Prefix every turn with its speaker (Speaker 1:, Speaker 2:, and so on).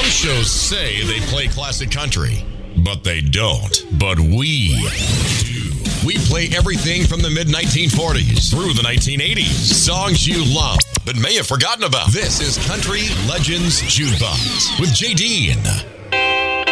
Speaker 1: Some shows say they play classic country, but they don't. But we do. We play everything from the mid-1940s through the 1980s. Songs you love but may have forgotten about. This is Country Legends Jukebox with J.D.